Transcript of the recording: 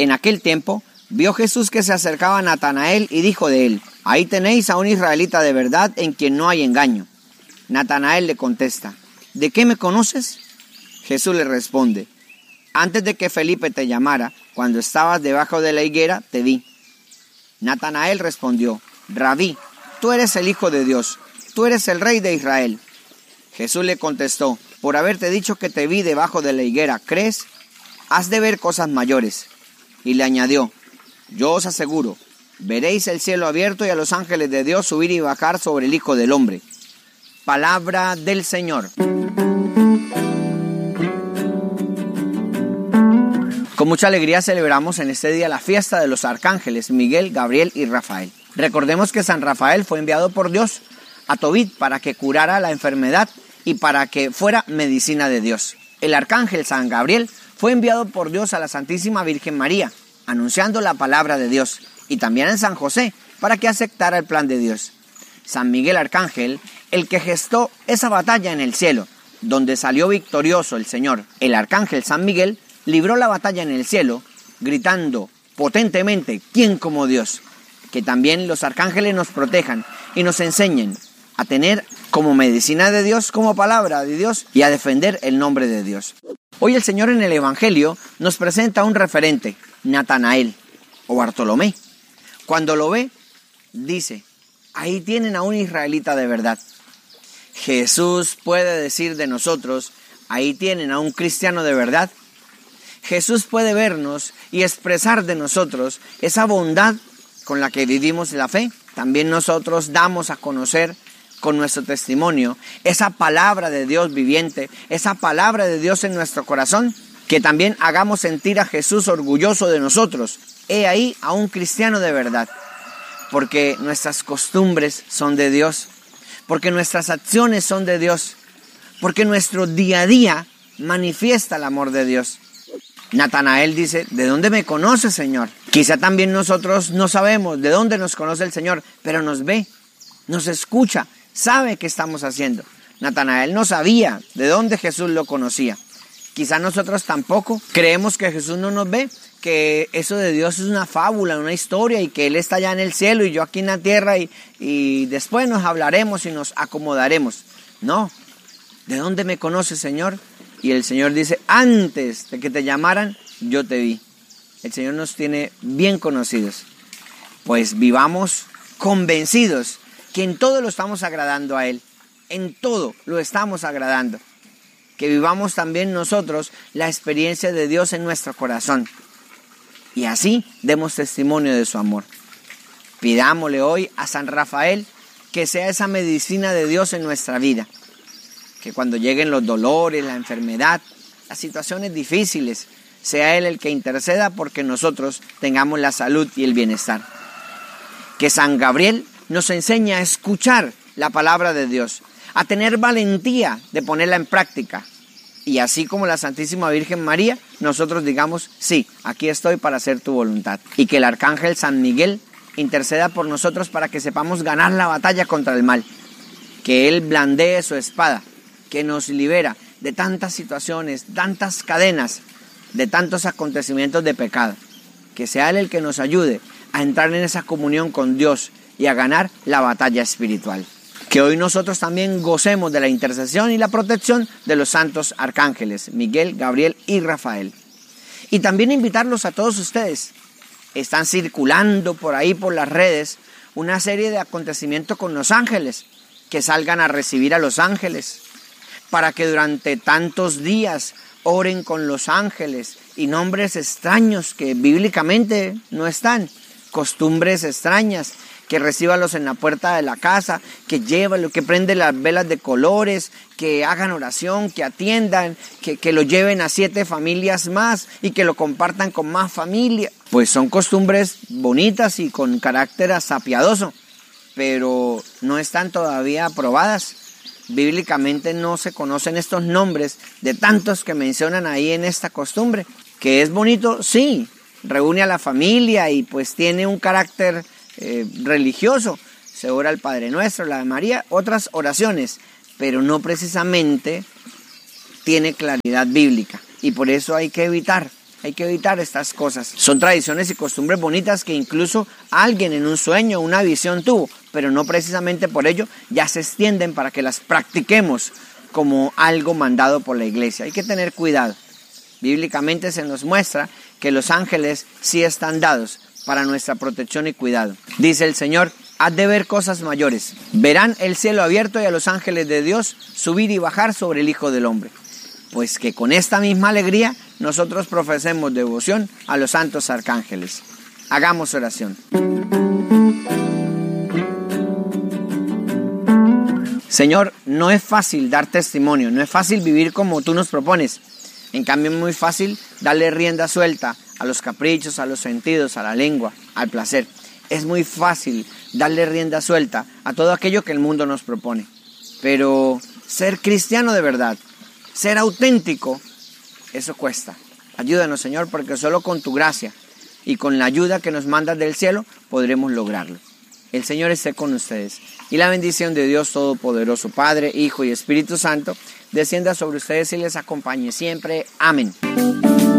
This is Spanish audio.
En aquel tiempo vio Jesús que se acercaba a Natanael y dijo de él: ahí tenéis a un israelita de verdad en quien no hay engaño. Natanael le contesta: ¿de qué me conoces? Jesús le responde: antes de que Felipe te llamara, cuando estabas debajo de la higuera, te vi. Natanael respondió: Rabí, tú eres el Hijo de Dios, tú eres el Rey de Israel. Jesús le contestó: por haberte dicho que te vi debajo de la higuera, ¿crees? Has de ver cosas mayores. Y le añadió: yo os aseguro, veréis el cielo abierto y a los ángeles de Dios subir y bajar sobre el Hijo del Hombre. Palabra del Señor. Con mucha alegría celebramos en este día la fiesta de los arcángeles Miguel, Gabriel y Rafael. Recordemos que San Rafael fue enviado por Dios a Tobit para que curara la enfermedad y para que fuera medicina de Dios. El arcángel San Gabriel fue enviado por Dios a la Santísima Virgen María, anunciando la palabra de Dios, y también a San José para que aceptara el plan de Dios. San Miguel Arcángel, el que gestó esa batalla en el cielo, donde salió victorioso el Señor. El arcángel San Miguel libró la batalla en el cielo, gritando potentemente: ¿quién como Dios? Que también los arcángeles nos protejan y nos enseñen a tener como medicina de Dios, como palabra de Dios, y a defender el nombre de Dios. Hoy el Señor en el Evangelio nos presenta un referente, Natanael o Bartolomé. Cuando lo ve, dice: ahí tienen a un israelita de verdad. Jesús puede decir de nosotros: ahí tienen a un cristiano de verdad. Jesús puede vernos y expresar de nosotros esa bondad con la que vivimos la fe. También nosotros damos a conocer con nuestro testimonio esa palabra de Dios viviente, esa palabra de Dios en nuestro corazón, que también hagamos sentir a Jesús orgulloso de nosotros. He ahí a un cristiano de verdad, porque nuestras costumbres son de Dios, porque nuestras acciones son de Dios, porque nuestro día a día manifiesta el amor de Dios. Natanael dice: ¿de dónde me conoces, Señor? Quizá también nosotros no sabemos de dónde nos conoce el Señor, pero nos ve, nos escucha, sabe qué estamos haciendo. Natanael no sabía de dónde Jesús lo conocía. Quizá nosotros tampoco creemos que Jesús no nos ve, que eso de Dios es una fábula, una historia, y que Él está allá en el cielo y yo aquí en la tierra y después nos hablaremos y nos acomodaremos. No, ¿de dónde me conoces, Señor? Y el Señor dice: antes de que te llamaran, yo te vi. El Señor nos tiene bien conocidos. Pues vivamos convencidos que en todo lo estamos agradando a Él. En todo lo estamos agradando. Que vivamos también nosotros la experiencia de Dios en nuestro corazón. Y así demos testimonio de su amor. Pidámosle hoy a San Rafael que sea esa medicina de Dios en nuestra vida. Que cuando lleguen los dolores, la enfermedad, las situaciones difíciles, sea Él el que interceda porque nosotros tengamos la salud y el bienestar. Que San Gabriel nos enseñe a escuchar la palabra de Dios, a tener valentía de ponerla en práctica. Y así como la Santísima Virgen María, nosotros digamos: sí, aquí estoy para hacer tu voluntad. Y que el arcángel San Miguel interceda por nosotros para que sepamos ganar la batalla contra el mal. Que Él blandee su espada, que nos libera de tantas situaciones, tantas cadenas, de tantos acontecimientos de pecado. Que sea Él el que nos ayude a entrar en esa comunión con Dios y a ganar la batalla espiritual. Que hoy nosotros también gocemos de la intercesión y la protección de los santos arcángeles, Miguel, Gabriel y Rafael. Y también invitarlos a todos ustedes. Están circulando por ahí, por las redes, una serie de acontecimientos con los ángeles. Que salgan a recibir a los ángeles, para que durante tantos días oren con los ángeles y nombres extraños que bíblicamente no están, costumbres extrañas, que recíbanlos en la puerta de la casa, que llévenlo, que prenden las velas de colores, que hagan oración, que atiendan, que lo lleven a 7 familias más y que lo compartan con más familias. Pues son costumbres bonitas y con carácter hasta piadoso, pero no están todavía aprobadas. Bíblicamente no se conocen estos nombres de tantos que mencionan ahí en esta costumbre. Que es bonito, sí, reúne a la familia y pues tiene un carácter religioso. Se ora el Padre Nuestro, la de María, otras oraciones, pero no precisamente tiene claridad bíblica. Y por eso hay que evitar Hay que evitar estas cosas. Son tradiciones y costumbres bonitas que incluso alguien en un sueño o una visión tuvo, pero no precisamente por ello ya se extienden para que las practiquemos como algo mandado por la iglesia. Hay que tener cuidado. Bíblicamente se nos muestra que los ángeles sí están dados para nuestra protección y cuidado. Dice el Señor: has de ver cosas mayores. Verán el cielo abierto y a los ángeles de Dios subir y bajar sobre el Hijo del Hombre. Pues que con esta misma alegría nosotros profesemos devoción a los santos arcángeles. Hagamos oración. Señor, no es fácil dar testimonio, no es fácil vivir como tú nos propones. En cambio es muy fácil darle rienda suelta a los caprichos, a los sentidos, a la lengua, al placer. Es muy fácil darle rienda suelta a todo aquello que el mundo nos propone. Pero ser cristiano de verdad, ser auténtico, eso cuesta. Ayúdanos, Señor, porque solo con tu gracia y con la ayuda que nos mandas del cielo podremos lograrlo. El Señor esté con ustedes. Y la bendición de Dios Todopoderoso, Padre, Hijo y Espíritu Santo, descienda sobre ustedes y les acompañe siempre. Amén.